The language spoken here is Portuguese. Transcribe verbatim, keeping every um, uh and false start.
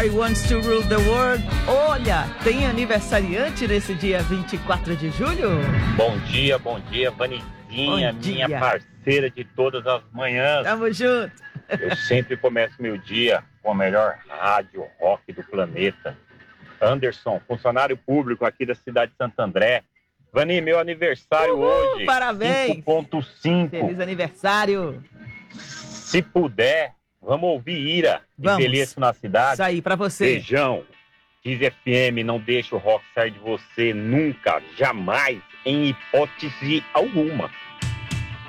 I wants to rule the world. Olha, tem aniversariante nesse dia vinte e quatro de julho? Bom dia, bom dia, Vanizinha, Bom dia. minha parceira de todas as manhãs. Tamo junto. Eu sempre começo meu dia com a melhor rádio rock do planeta. Anderson, funcionário público aqui da cidade de Santo André. Vani, meu aniversário Uhul, hoje. parabéns. cinco ponto cinco. Feliz aniversário. Se puder, vamos ouvir Ira. Vamos. Envelheço na cidade. Isso aí, pra você. Beijão. Kiss F M, não deixa o rock sair de você nunca, jamais, em hipótese alguma.